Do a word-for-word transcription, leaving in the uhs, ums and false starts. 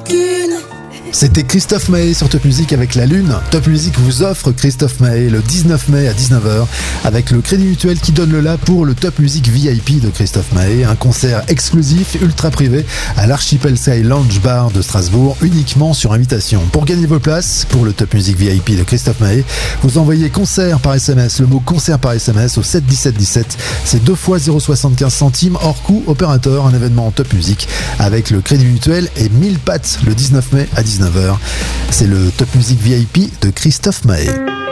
aucune. C'était Christophe Maé sur Top Music avec La Lune. Top Music vous offre Christophe Maé le dix-neuf mai à dix-neuf heures avec le Crédit Mutuel qui donne le là pour le Top Music V I P de Christophe Maé, un concert exclusif ultra privé à l'Archipel Sky Lounge Bar de Strasbourg, uniquement sur invitation. Pour gagner vos places pour le Top Music V I P de Christophe Maé, vous envoyez concert par S M S, le mot concert par S M S au sept dix-sept dix-sept. C'est deux fois zéro virgule soixante-quinze centimes hors coût opérateur, un événement Top Music avec le Crédit Mutuel et mille pattes le dix-neuf mai à dix-neuf heures. C'est le Top Music V I P de Christophe Maé.